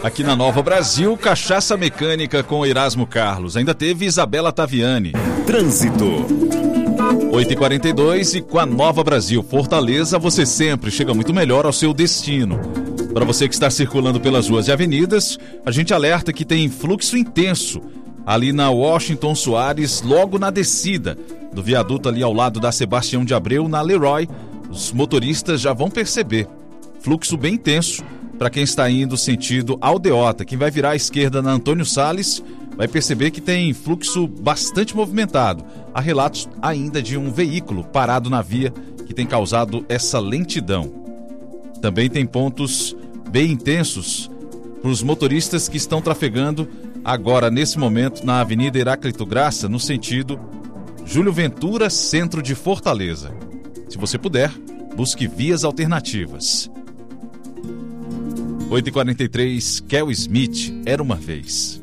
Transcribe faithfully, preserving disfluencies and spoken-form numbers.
Aqui na Nova Brasil, Cachaça Mecânica com Erasmo Carlos. Ainda teve Isabela Taviani. Trânsito. oito e quarenta e dois e com a Nova Brasil Fortaleza, você sempre chega muito melhor ao seu destino. Para você que está circulando pelas ruas e avenidas, a gente alerta que tem fluxo intenso ali na Washington Soares, logo na descida do viaduto ali ao lado da Sebastião de Abreu, na Leroy. Os motoristas já vão perceber fluxo bem intenso para quem está indo sentido Aldeota. Quem vai virar à esquerda na Antônio Salles vai perceber que tem fluxo bastante movimentado. Há relatos ainda de um veículo parado na via que tem causado essa lentidão. Também tem pontos bem intensos para os motoristas que estão trafegando agora, nesse momento, na Avenida Heráclito Graça, no sentido Júlio Ventura, centro de Fortaleza. Se você puder, busque vias alternativas. oito e quarenta e três, Kel Smith, Era Uma Vez.